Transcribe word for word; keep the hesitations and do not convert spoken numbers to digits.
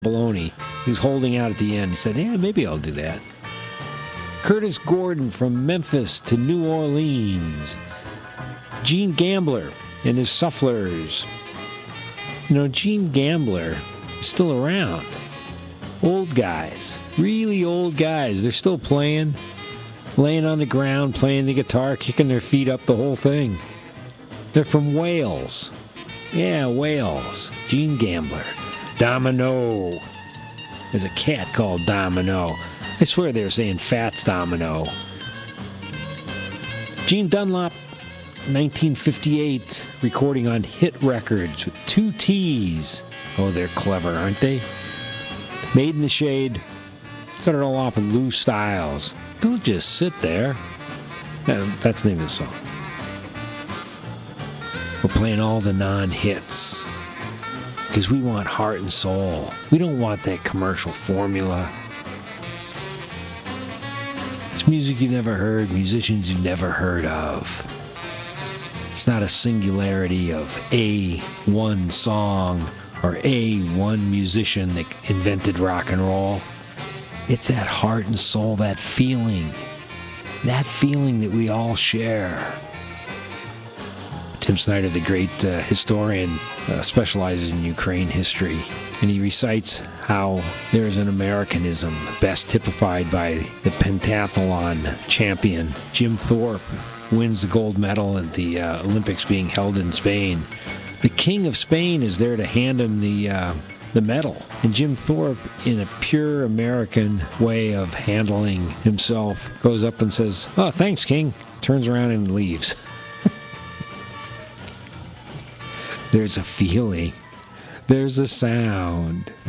baloney. He was holding out at the end. He said, yeah, maybe I'll do that. Curtis Gordon from Memphis to New Orleans. Gene Gambler and his Sufflers. You know, Gene Gambler is still around. Old guys. Really old guys. They're still playing. Laying on the ground, playing the guitar, kicking their feet up, the whole thing. They're from Wales. Yeah, Wales. Gene Gambler. Domino. There's a cat called Domino. I swear they were saying Fats Domino. Gene Dunlop, nineteen fifty-eight, recording on Hit Records with two T's. Oh, they're clever, aren't they? Made in the Shade. Started all off with Lou Styles. Don't just sit there. That's the name of the song. We're playing all the non-hits because we want heart and soul. We don't want that commercial formula. It's music you've never heard, musicians you've never heard of. It's not a singularity of a one song or a one musician that invented rock and roll. It's that heart and soul, that feeling, that feeling that we all share. Tim Snyder, the great uh, historian, uh, specializes in Ukraine history, and he recites how there is an Americanism best typified by the pentathlon champion. Jim Thorpe wins the gold medal at the uh, Olympics being held in Spain. The King of Spain is there to hand him the uh, the medal, and Jim Thorpe, in a pure American way of handling himself, goes up and says, "Oh, thanks, King," turns around and leaves. There's a feeling. There's a sound.